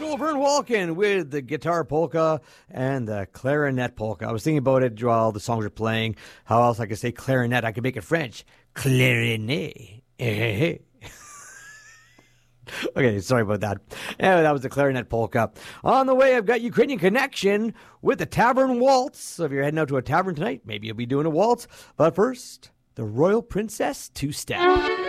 Vern Walken with the guitar polka and the clarinet polka. I was thinking about it while the songs were playing. How else I could say clarinet? I could make it French. Clarinet. Okay, sorry about that. Anyway, that was the clarinet polka. On the way, I've got Ukrainian Connection with the Tavern Waltz. So if you're heading out to a tavern tonight, maybe you'll be doing a waltz. But first, the Royal Princess two-step.